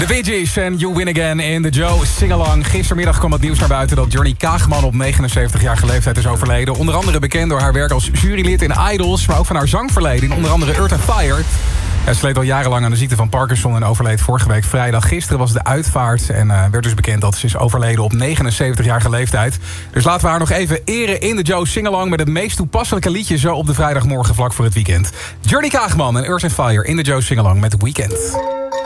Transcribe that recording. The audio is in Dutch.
De Bee Gees en You Win Again in de Joe Singalong. Gistermiddag kwam het nieuws naar buiten dat Johnny Kaagman op 79-jarige leeftijd is overleden. Onder andere bekend door haar werk als jurylid in Idols, maar ook van haar zangverleden in onder andere Earth & Fire. Hij sleet al jarenlang aan de ziekte van Parkinson en overleed vorige week vrijdag. Gisteren was de uitvaart en werd dus bekend dat ze is overleden op 79-jarige leeftijd. Dus laten we haar nog even eren in de Joe Singalong met het meest toepasselijke liedje zo op de vrijdagmorgen vlak voor het weekend. Johnny Kaagman en Earth & Fire in de Joe Singalong met Weekend.